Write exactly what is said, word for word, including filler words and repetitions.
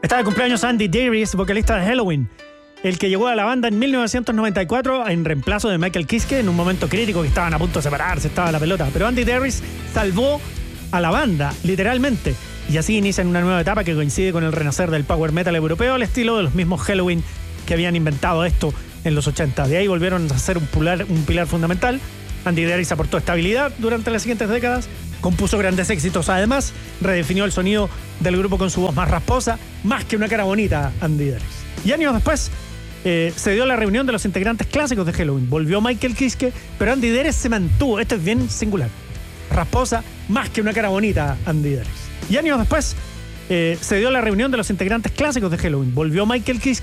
Está de cumpleaños Andy Davis, vocalista de Helloween, el que llegó a la banda en mil novecientos noventa y cuatro en reemplazo de Michael Kiske en un momento crítico que estaban a punto de separarse, estaba la pelota. Pero Andy Davis salvó a la banda, literalmente. Y así inician una nueva etapa que coincide con el renacer del power metal europeo al estilo de los mismos Helloween que habían inventado esto en los ochenta. De ahí volvieron a ser un pilar, un pilar fundamental. Andy Davis aportó estabilidad durante las siguientes décadas, compuso grandes éxitos, además redefinió el sonido del grupo con su voz más rasposa, más que una cara bonita, Andy Davis. Y años después eh, se dio la reunión de los integrantes clásicos de Helloween. Volvió Michael Kiske, pero Andy Davis se mantuvo. Esto es bien singular. Rasposa, más que una cara bonita, Andy Davis. Y años después eh, se dio la reunión de los integrantes clásicos de Helloween. Volvió Michael Kiske,